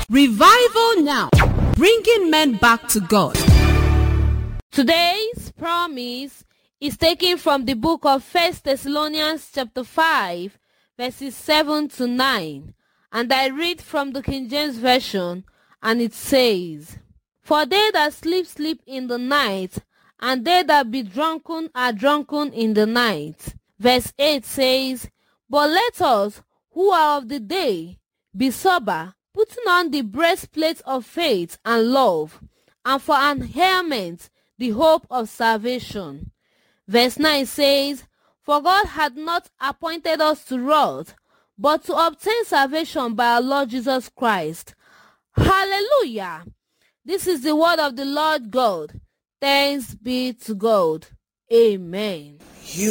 Revival Now, bringing men back to God. Today's promise is taken from the book of 1 Thessalonians chapter 5, verses 7 to 9. And I read from the King James Version, and it says, "For they that sleep, sleep in the night, and they that be drunken are drunken in the night." Verse 8 says, "But let us, who are of the day, be sober, putting on the breastplate of faith and love, and for an helmet the hope of salvation." Verse 9 says, "For God hath not appointed us to wrath, but to obtain salvation by our Lord Jesus Christ." Hallelujah! This is the word of the Lord God. Thanks be to God. Amen.